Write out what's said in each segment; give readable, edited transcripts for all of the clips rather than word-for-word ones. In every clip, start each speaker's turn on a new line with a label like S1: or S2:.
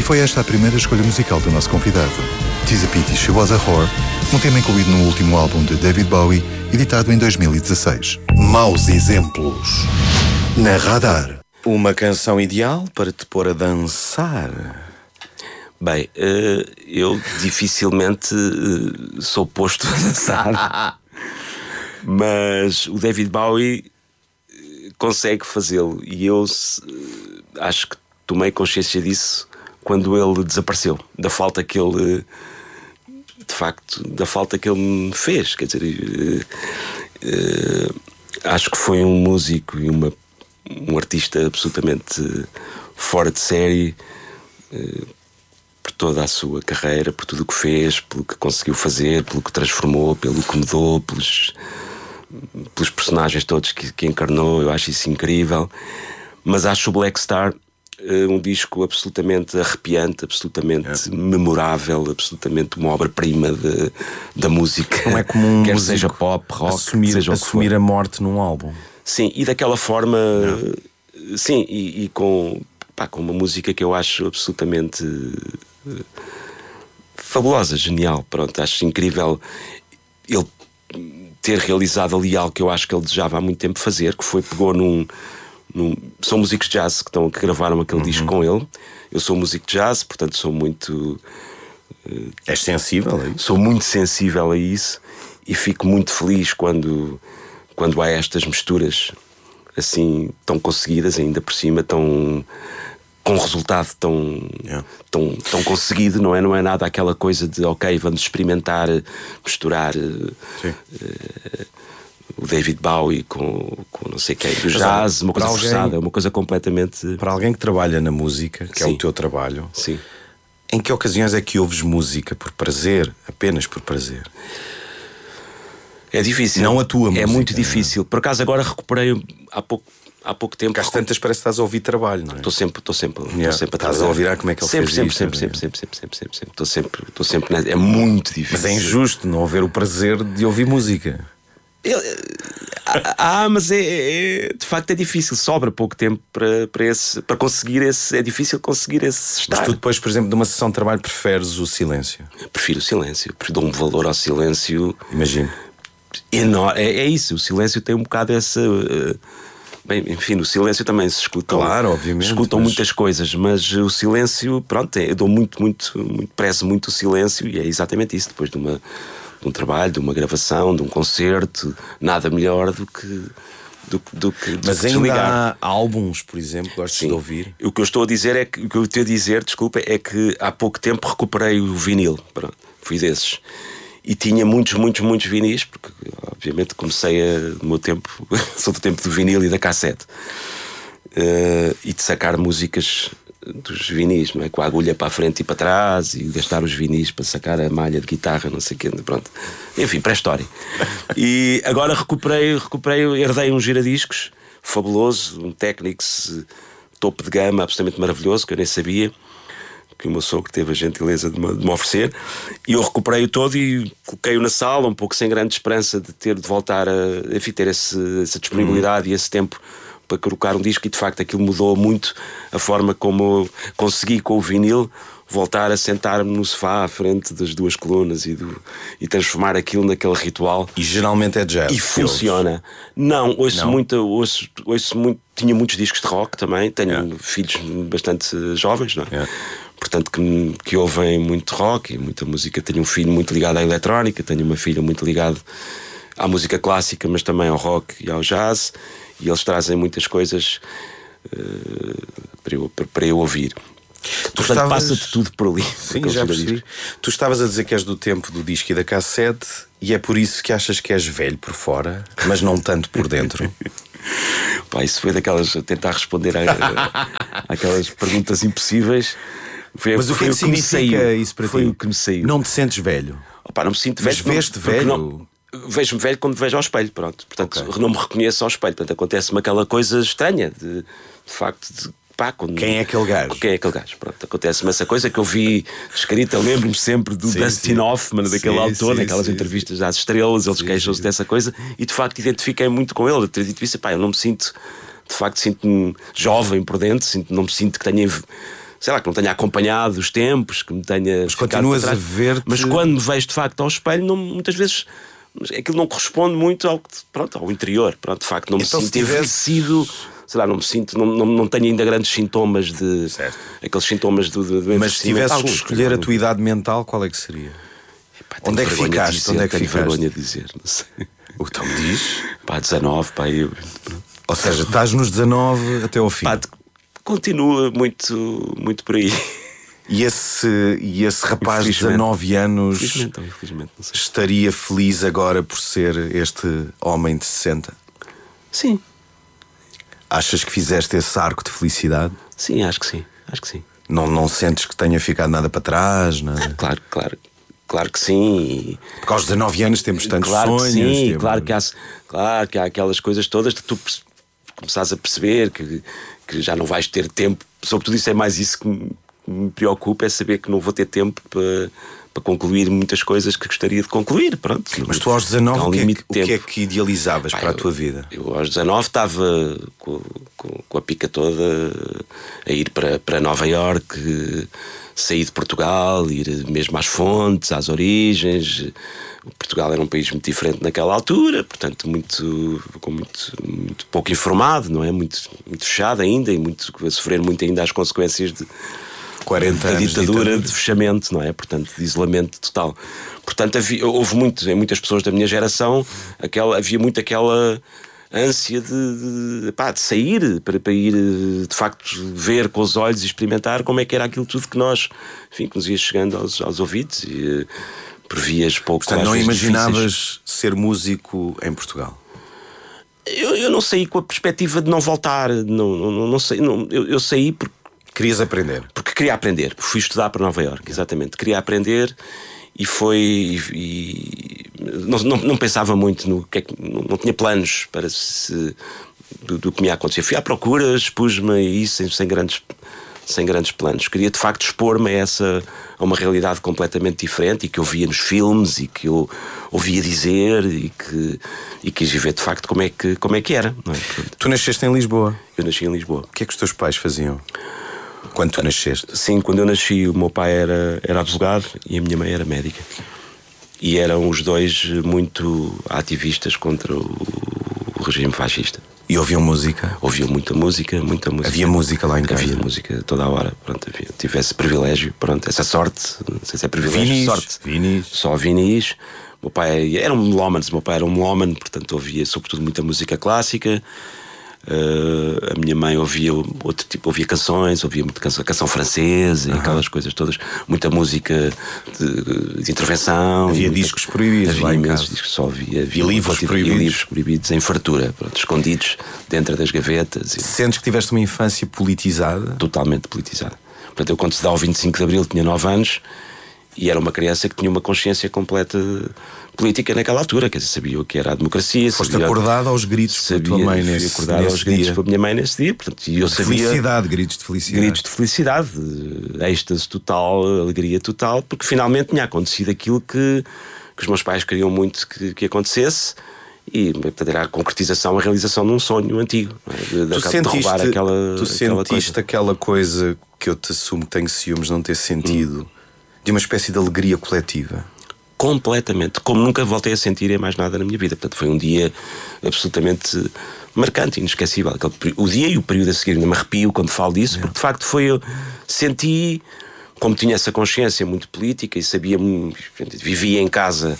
S1: foi esta a primeira escolha musical do nosso convidado. "'Tis a Pity She Was a Whore", um tema incluído no último álbum de David Bowie, editado em 2016. Maus exemplos na Radar.
S2: Uma canção ideal para te pôr a dançar?
S3: Bem, eu dificilmente sou posto a dançar, mas o David Bowie consegue fazê-lo, e eu acho que tomei consciência disso quando ele desapareceu, da falta que ele, de facto, da falta que ele me fez. Quer dizer, acho que foi um músico e um artista absolutamente fora de série, por toda a sua carreira, por tudo o que fez, pelo que conseguiu fazer, pelo que transformou, pelo que mudou, pelos personagens todos que encarnou. Eu acho isso incrível. Mas acho o Black Star um disco absolutamente arrepiante, absolutamente memorável, absolutamente uma obra-prima da música.
S2: Não é comum,
S3: quer seja pop, rock,
S2: assumir a morte num álbum.
S3: Sim, e daquela forma, sim, e com uma música que eu acho absolutamente fabulosa, genial. Pronto, acho incrível ele ter realizado ali algo que eu acho que ele desejava há muito tempo fazer, que foi, pegou são músicos de jazz que gravaram aquele disco com ele. Eu sou músico de jazz, portanto sou muito...
S2: És sensível a isso?
S3: Sou muito sensível a isso, e fico muito feliz quando há estas misturas assim tão conseguidas, ainda por cima, com um resultado tão conseguido. Não é nada aquela coisa de ok, vamos experimentar misturar o David Bowie com não sei quem, do jazz, uma coisa forçada, uma coisa completamente...
S2: Para alguém que trabalha na música, que é o teu trabalho,
S3: sim.
S2: Em que ocasiões é que ouves música por prazer, apenas por prazer?
S3: É difícil.
S2: Não a tua música.
S3: É muito difícil. Por acaso agora recuperei há pouco tempo.
S2: Porque às tantas parece que estás a ouvir trabalho, não é?
S3: Estou sempre a
S2: estás a ouvir como é que ele
S3: sempre,
S2: fez
S3: sempre,
S2: isto.
S3: sempre. Estou sempre. É muito difícil.
S2: Mas é injusto não haver o prazer de ouvir música.
S3: Mas de facto é difícil. Sobra pouco tempo para conseguir esse. É difícil conseguir esse estar.
S2: Mas tu depois, por exemplo, de uma sessão de trabalho, preferes o silêncio?
S3: Prefiro o silêncio. Dou um valor ao silêncio.
S2: Imagino.
S3: É isso. O silêncio tem um bocado essa... Bem, enfim, no silêncio também se escutam.
S2: Claro, obviamente.
S3: Escutam muitas coisas, mas o silêncio, pronto, eu dou muito, prezo muito o silêncio, e é exatamente isso. Depois de um trabalho, de uma gravação, de um concerto, nada melhor do que
S2: mas ainda
S3: desligar.
S2: Há álbuns, por exemplo, que gostas de ouvir?
S3: O que eu estou a dizer é que é que há pouco tempo recuperei o vinil. Pronto, fui desses. E tinha muitos vinis, porque obviamente comecei no meu tempo, sou do tempo do vinil e da cassete, e de sacar músicas dos vinis, não é? Com a agulha para a frente e para trás, e gastar os vinis para sacar a malha de guitarra, não sei o quê, pronto. Enfim, pré-história. E agora recuperei, herdei um giradiscos fabuloso, um Technics topo de gama, absolutamente maravilhoso, que eu nem sabia, que o meu sogro teve a gentileza de me oferecer, e eu recuperei-o todo e coloquei-o na sala, um pouco sem grande esperança de voltar a ter essa disponibilidade e esse tempo para colocar um disco, e de facto aquilo mudou muito a forma como eu consegui, com o vinil, voltar a sentar-me no sofá à frente das duas colunas e transformar aquilo naquele ritual.
S2: E geralmente é jazz.
S3: E funciona. Não, ouço muito. Tinha muitos discos de rock também. Tenho filhos bastante jovens, não é? Portanto, que ouvem muito rock e muita música. Tenho um filho muito ligado à eletrónica, tenho uma filha muito ligada à música clássica, mas também ao rock e ao jazz, e eles trazem muitas coisas para eu ouvir. Portanto, passa-te tudo por ali.
S2: Sim, já percebi. Tu estavas a dizer que és do tempo do disco e da cassete, e é por isso que achas que és velho por fora, mas não tanto por dentro.
S3: Pá, isso foi daquelas, a tentar responder àquelas perguntas impossíveis.
S2: Mas o que é que significa isso para ti?
S3: Foi o que me saiu.
S2: Não te sentes velho?
S3: Opa, não me sinto velho.
S2: Mas veste velho?
S3: Vejo-me velho quando me vejo ao espelho, pronto. Portanto, não me reconheço ao espelho. Portanto, acontece-me aquela coisa estranha de facto,
S2: quem é aquele gajo?
S3: Quem é aquele gajo? Pronto, acontece-me essa coisa que eu vi escrita, lembro-me sempre do Dustin Hoffman, daquele autor, naquelas entrevistas às estrelas, eles queixam-se dessa coisa, e de facto identifiquei muito com ele. Eu teria dito isso, eu não me sinto, de facto, sinto-me jovem por dentro, não me sinto que tenha sei lá, que não tenha acompanhado os tempos, que me tenha.
S2: Mas continuas a ver-te.
S3: Mas quando me vejo de facto ao espelho, muitas vezes aquilo não corresponde muito ao interior. Pronto, de facto, não me sinto envelhecido. Sei lá, não me sinto, não tenho ainda grandes sintomas de.
S2: Certo.
S3: Aqueles sintomas do envelhecimento.
S2: Mas se tivesses que escolher a tua idade mental, qual é que seria? Onde é que ficaste? Onde é que ficaste?
S3: Vergonha de dizer, não sei.
S2: O que tu me diz?
S3: 19, eu.
S2: Ou seja, estás nos 19 até ao fim.
S3: Continua muito, muito por aí.
S2: E esse rapaz de 19 anos
S3: infelizmente, não sei.
S2: estaria feliz agora por ser este homem de 60?
S3: Sim.
S2: Achas que fizeste esse arco de felicidade?
S3: Sim, acho que sim.
S2: Não sentes que tenha ficado nada para trás? Nada?
S3: Claro que sim.
S2: Porque aos 19 anos temos tantos sonhos.
S3: Sim, claro que há aquelas coisas todas que tu começares a perceber que já não vais ter tempo. Sobretudo isso é mais isso que me preocupa, é saber que não vou ter tempo para concluir muitas coisas que gostaria de concluir. Pronto.
S2: Mas tu aos 19 o que é que idealizavas para a tua vida?
S3: Eu aos 19 estava com a pica toda a ir para Nova Iorque, sair de Portugal, ir mesmo às fontes, às origens. Portugal era um país muito diferente naquela altura, portanto muito pouco informado, não é? Muito fechado ainda e a sofrer muito ainda as consequências de
S2: 40 anos
S3: de ditadura, de fechamento, não é? Portanto, de isolamento total. Portanto, houve muitas pessoas da minha geração, havia muito aquela ânsia de sair para ir de facto ver com os olhos e experimentar como é que era aquilo tudo que nós, enfim, que nos ia chegando aos ouvidos e por vias pouco.
S2: Portanto, não imaginavas ser músico em Portugal?
S3: Eu não saí com a perspectiva de não voltar, não sei, eu saí porque
S2: querias aprender?
S3: Porque queria aprender, fui estudar para Nova Iorque, exatamente. Queria aprender e não pensava muito no que é que, não tinha planos para do que me ia acontecer. Fui à procura, expus-me a isso sem grandes planos. Queria de facto expor-me a uma realidade completamente diferente e que eu via nos filmes e que eu ouvia dizer e quis ver de facto como é que era. Não é?
S2: Tu nasceste em Lisboa?
S3: Eu nasci em Lisboa.
S2: O que é que os teus pais faziam quando tu nasceste?
S3: Sim, quando eu nasci o meu pai era advogado e a minha mãe era médica. E eram os dois muito ativistas contra o regime fascista.
S2: E ouviam música?
S3: Ouviam muita música.
S2: Havia música lá em casa?
S3: Havia música toda a hora. Pronto, tive esse privilégio, essa sorte. Não sei se é privilégio,
S2: vinis,
S3: sorte.
S2: Vinis.
S3: Só vinis. O meu pai era um melómano, portanto ouvia sobretudo muita música clássica. A minha mãe ouvia outro tipo, ouvia canções, ouvia muita canção francesa, aquelas coisas todas, muita música de intervenção.
S2: Havia discos proibidos lá em casa.
S3: Discos, só havia
S2: livros proibidos.
S3: Livros proibidos em fartura, escondidos dentro das gavetas.
S2: Sentes que tiveste uma infância politizada?
S3: Totalmente politizada. Portanto, eu quando se dá ao 25 de Abril tinha 9 anos e era uma criança que tinha uma consciência completa política naquela altura, quer dizer, sabia o que era a democracia.
S2: Foste acordado aos gritos pela tua mãe nesse dia.
S3: Pela minha mãe nesse dia, portanto, e eu sabia.
S2: Felicidade, gritos de felicidade.
S3: Gritos de felicidade, êxtase total, alegria total, porque finalmente tinha acontecido aquilo que os meus pais queriam muito que acontecesse. E portanto, era a concretização, a realização de um sonho antigo.
S2: Tu sentiste aquela coisa que eu te assumo que tenho ciúmes não ter sentido, de uma espécie de alegria coletiva?
S3: Completamente, como nunca voltei a sentir em mais nada na minha vida. Portanto, foi um dia absolutamente marcante, inesquecível. O dia e o período a seguir, ainda me arrepio quando falo disso, porque de facto eu senti, como tinha essa consciência muito política e sabia, vivia em casa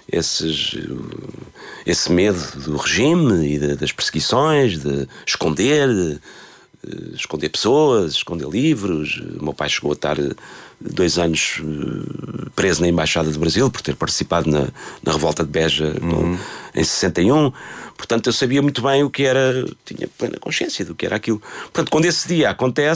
S3: esse medo do regime e das perseguições, de esconder pessoas, esconder livros. O meu pai chegou a estar 2 anos preso na Embaixada do Brasil por ter participado na revolta de Beja em 61. Portanto, eu sabia muito bem o que era, tinha plena consciência do que era aquilo. Portanto, quando esse dia acontece,